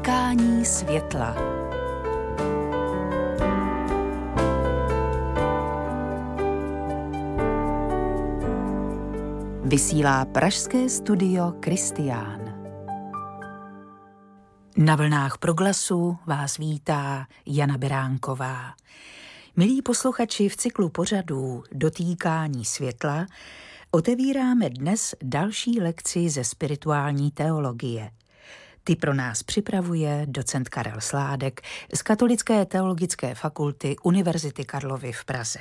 Setkání světla. Vysílá pražské studio Kristián. Na vlnách Proglasu vás vítá Jana Beránková. Milí posluchači, v cyklu pořadů Dotýkání světla otevíráme dnes další lekci ze spirituální teologie. Ty pro nás připravuje docent Karel Sládek z Katolické teologické fakulty Univerzity Karlovy v Praze.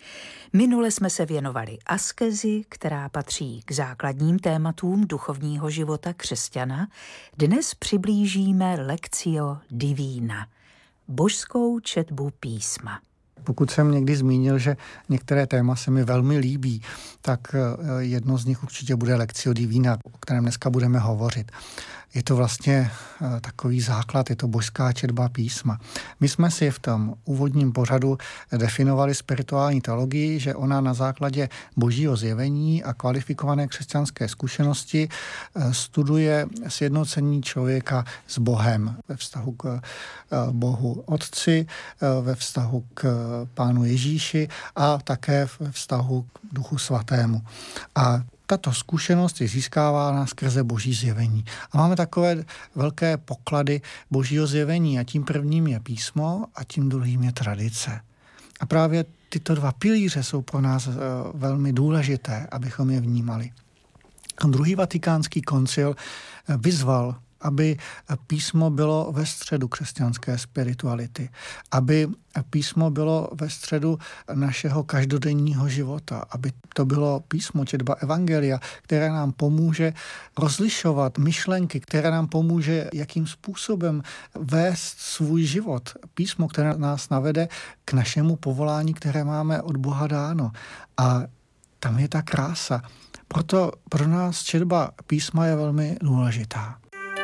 Minule jsme se věnovali askezi, která patří k základním tématům duchovního života křesťana. Dnes přiblížíme Lectio Divina, božskou četbu písma. Pokud jsem někdy zmínil, že některé téma se mi velmi líbí, tak jedno z nich určitě bude Lectio Divina, o kterém dneska budeme hovořit. Je to vlastně takový základ, je to božská četba písma. My jsme si v tom úvodním pořadu definovali spirituální teologii, že ona na základě božího zjevení a kvalifikované křesťanské zkušenosti studuje sjednocení člověka s Bohem ve vztahu k Bohu Otci, ve vztahu k Pánu Ježíši a také ve vztahu k Duchu Svatému. A tato zkušenost je získávána skrze boží zjevení. A máme takové velké poklady božího zjevení a tím prvním je písmo a tím druhým je tradice. A právě tyto dva pilíře jsou pro nás velmi důležité, abychom je vnímali. Druhý vatikánský koncil vyzval, aby písmo bylo ve středu křesťanské spirituality, aby písmo bylo ve středu našeho každodenního života, aby to bylo písmo, četba evangelia, které nám pomůže rozlišovat myšlenky, které nám pomůže, jakým způsobem vést svůj život. Písmo, které nás navede k našemu povolání, které máme od Boha dáno. A tam je ta krása. Proto pro nás četba písma je velmi důležitá.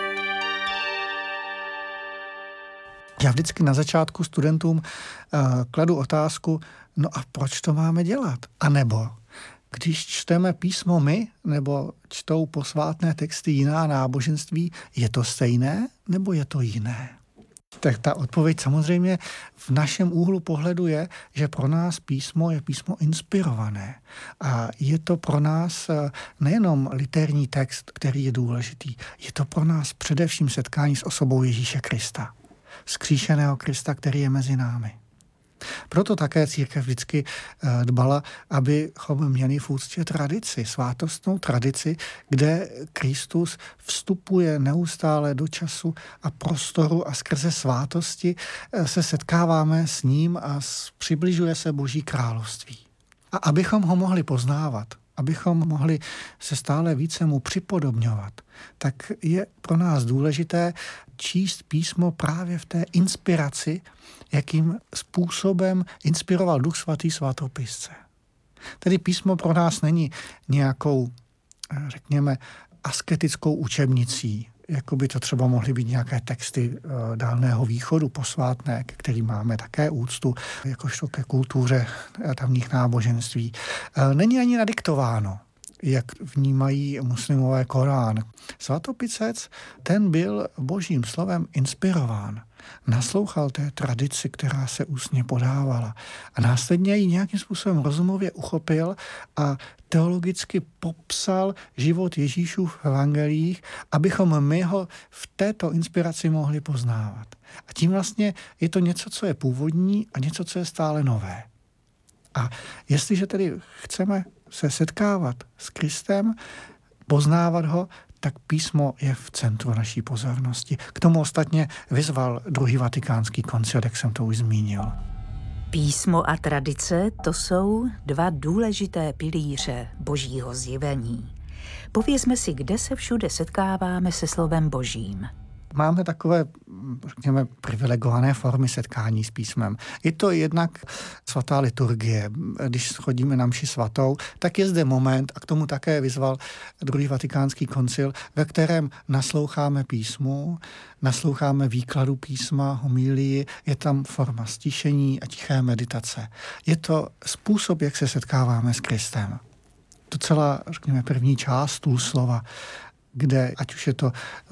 Já vždycky na začátku studentům kladu otázku, no a proč to máme dělat? A nebo, když čteme písmo my, nebo čtou posvátné texty jiná náboženství, je to stejné, nebo je to jiné? Tak ta odpověď samozřejmě v našem úhlu pohledu je, že pro nás písmo je písmo inspirované. A je to pro nás nejenom literní text, který je důležitý, je to pro nás především setkání s osobou Ježíše Krista. Vzkříšeného Krista, který je mezi námi. Proto také církev vždycky dbala, abychom měli v úctě tradici, svátostnou tradici, kde Kristus vstupuje neustále do času a prostoru a skrze svátosti se setkáváme s ním a přibližuje se Boží království. A abychom ho mohli poznávat, abychom mohli se stále více mu připodobňovat, tak je pro nás důležité číst písmo právě v té inspiraci, jakým způsobem inspiroval Duch Svatý svatopisce. Tedy písmo pro nás není nějakou, řekněme, asketickou učebnicí, jako by to třeba mohly být nějaké texty Dálného východu posvátné, ke kterým máme také úctu, jakožto ke kultuře tamních náboženství. Není ani nadiktováno, jak vnímají muslimové Korán. Svatopisec, ten byl božím slovem inspirován. Naslouchal té tradici, která se ústně podávala. A následně ji nějakým způsobem rozumově uchopil a teologicky popsal život Ježíšův v evangelích, abychom my ho v této inspiraci mohli poznávat. A tím vlastně je to něco, co je původní a něco, co je stále nové. A jestliže tedy chceme se setkávat s Kristem, poznávat ho, tak písmo je v centru naší pozornosti. K tomu ostatně vyzval druhý vatikánský koncil, jak jsem to už zmínil. Písmo a tradice, to jsou dva důležité pilíře božího zjevení. Povězme si, kde se všude setkáváme se slovem božím. Máme takové, řekněme, privilegované formy setkání s písmem. Je to jednak svatá liturgie. Když chodíme na mši svatou, tak je zde moment, a k tomu také vyzval druhý vatikánský koncil, ve kterém nasloucháme písmu, nasloucháme výkladu písma, homílii, je tam forma stišení a tiché meditace. Je to způsob, jak se setkáváme s Kristem. To celá, řekněme, první část slova, kde ať už je to